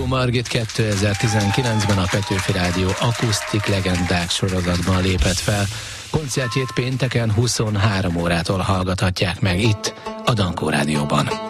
Szabó Margit 2019-ben a Petőfi Rádió akusztik legendák sorozatban lépett fel. Koncertjét pénteken 23 órától hallgathatják meg itt, a Dankó Rádióban.